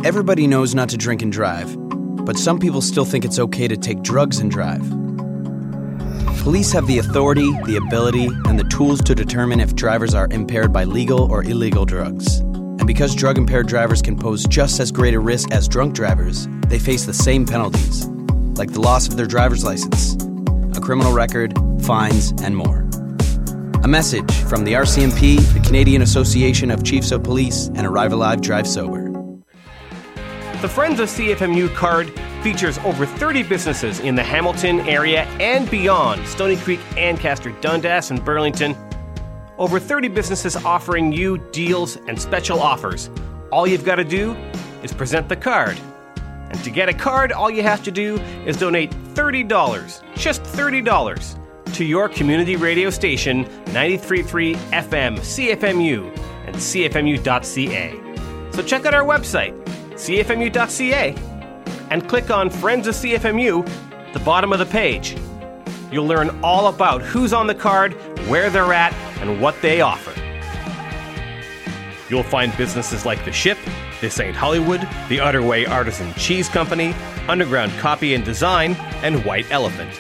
Everybody knows not to drink and drive, but some people still think it's okay to take drugs and drive. Police have the authority, the ability, and the tools to determine if drivers are impaired by legal or illegal drugs. And because drug-impaired drivers can pose just as great a risk as drunk drivers, they face the same penalties, like the loss of their driver's license, a criminal record, fines, and more. A message from the RCMP, the Canadian Association of Chiefs of Police, and Arrive Alive, Drive Sober. The Friends of CFMU card features over 30 businesses in the Hamilton area and beyond, Stony Creek, Ancaster, Dundas, and Burlington. Over 30 businesses offering you deals and special offers. All you've got to do is present the card. And to get a card, all you have to do is donate $30, just $30, to your community radio station, 93.3 FM, CFMU, and cfmu.ca. So check out our website, cfmu.ca, and click on Friends of CFMU at the bottom of the page. You'll learn all about who's on the card, where they're at, and what they offer. You'll find businesses like The Ship, This Ain't Hollywood, The Utterway Artisan Cheese Company, Underground Copy and Design, and White Elephant.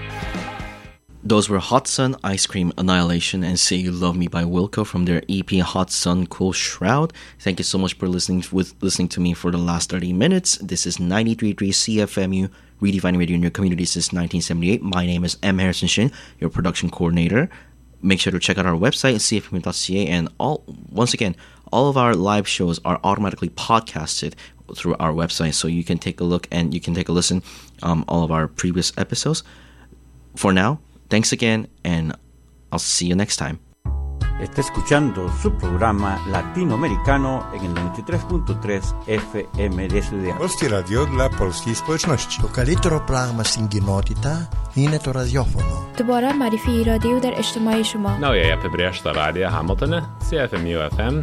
Those were Hot Sun, Ice Cream, Annihilation, and Say You Love Me by Wilco from their EP Hot Sun, Cool Shroud. Thank you so much for listening to me for the last 30 minutes. This is 93.3 CFMU, redefining radio in your community since 1978. My name is M. Harrison Shin, your production coordinator. Make sure to check out our website, cfmu.ca, and all of our live shows are automatically podcasted through our website, so you can take a look and you can take a listen all of our previous episodes. For now, thanks again, and I'll see you next time. Está escuchando su programa latinoamericano en el 93.3 FM de Studia. Polskie Radio dla polskiej społeczności. To καλύτερο πράγμα στην κοινότητα είναι το ραδιόφωνο. دوباره معرفی رادیو در اجتماعی شما. نوعیه پبریشتا رادیو هاملتون CFMU FM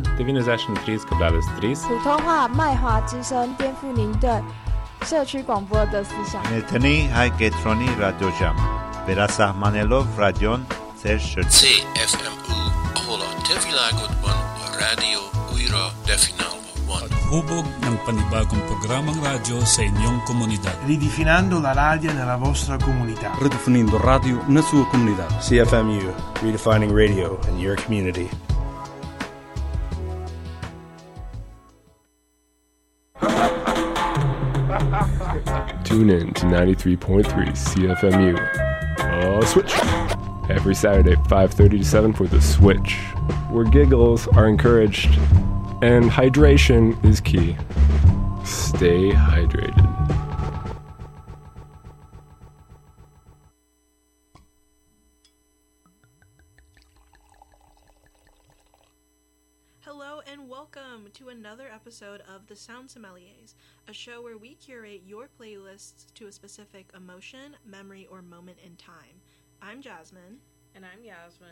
93.3 普通话麦华之声颠覆您对社区广播的思想. נתני הגטרוני רדיו ג'ם ורסחמנלוב רדיון צר שد CFMU ahol a te világodban a rádió újra definálva van. Hubog ng panibagong programang radyo sa inyong komunidad. Ridefinando la radio nella vostra comunità. Redefinendo radio na sua comunidad. CFMU, redefining radio in your community. Tune in to 93.3 CFMU. Switch. Every Saturday, 5:30 to 7 for The Switch, where giggles are encouraged and hydration is key. Stay hydrated. Hello and welcome to another episode of The Sound Sommeliers, a show where we curate your playlists to a specific emotion, memory, or moment in time. I'm Jasmine. And I'm Yasmin.